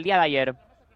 día de ayer.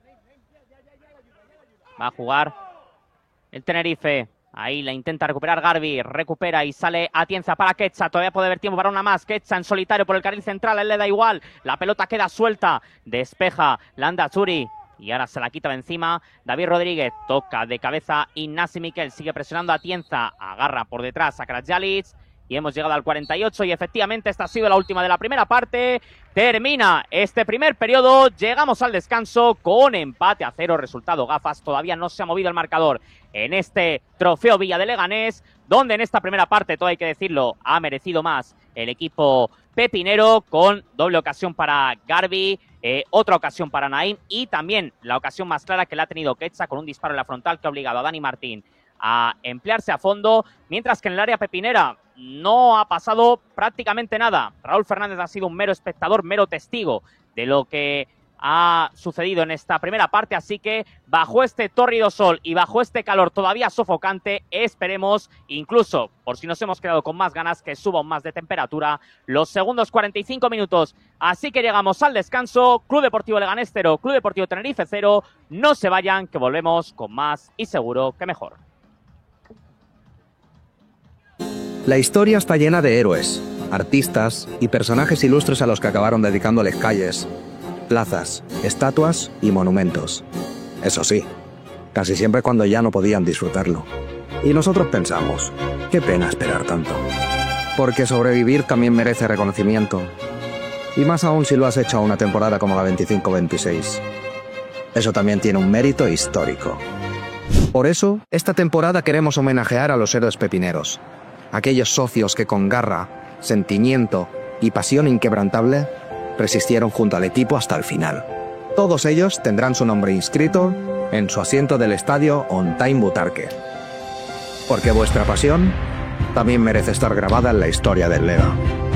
Va a jugar el Tenerife. Ahí la intenta recuperar Garbi, recupera y sale Atienza para Quetxa, todavía puede haber tiempo para una más. Quetxa en solitario por el carril central, a él le da igual, la pelota queda suelta, despeja Landazuri y ahora se la quita de encima David Rodríguez, toca de cabeza Ignasi Miquel, sigue presionando a Atienza, agarra por detrás a Krajalic y hemos llegado al 48 y efectivamente esta ha sido la última de la primera parte. Termina este primer periodo, llegamos al descanso con empate a 0, resultado gafas, todavía no se ha movido el marcador en este trofeo Villa de Leganés, donde en esta primera parte, todo hay que decirlo, ha merecido más el equipo pepinero, con doble ocasión para Garbi, otra ocasión para Naim y también la ocasión más clara que la ha tenido Quetxa con un disparo en la frontal que ha obligado a Dani Martín a emplearse a fondo, mientras que en el área pepinera no ha pasado prácticamente nada. Raúl Fernández ha sido un mero espectador, mero testigo de lo que ha sucedido en esta primera parte, así que bajo este tórrido sol y bajo este calor todavía sofocante, esperemos, incluso por si nos hemos quedado con más ganas, que suba aún más de temperatura los segundos 45 minutos. Así que llegamos al descanso. Club Deportivo Leganés 0, Club Deportivo Tenerife 0. No se vayan, que volvemos con más y seguro que mejor. La historia está llena de héroes, artistas y personajes ilustres a los que acabaron dedicándoles calles, plazas, estatuas y monumentos. Eso sí, casi siempre cuando ya no podían disfrutarlo. Y nosotros pensamos, qué pena esperar tanto. Porque sobrevivir también merece reconocimiento. Y más aún si lo has hecho a una temporada como la 25-26. Eso también tiene un mérito histórico. Por eso, esta temporada queremos homenajear a los héroes pepineros. Aquellos socios que con garra, sentimiento y pasión inquebrantable resistieron junto al equipo hasta el final. Todos ellos tendrán su nombre inscrito en su asiento del estadio On Time Butarque. Porque vuestra pasión también merece estar grabada en la historia del Lega.